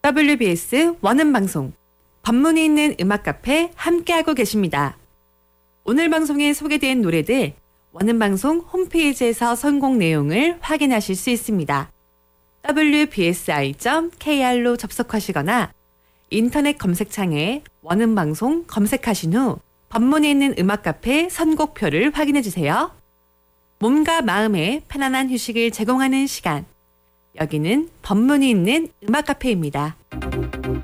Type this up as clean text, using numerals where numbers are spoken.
WBS 원음방송 법문이 있는 음악카페 함께하고 계십니다. 오늘 방송에 소개된 노래들 원음방송 홈페이지에서 선곡 내용을 확인하실 수 있습니다. wbsi.kr로 접속하시거나 인터넷 검색창에 원음방송 검색하신 후 법문이 있는 음악카페 선곡표를 확인해주세요. 몸과 마음의 편안한 휴식을 제공하는 시간. 여기는 법문이 있는 음악카페입니다.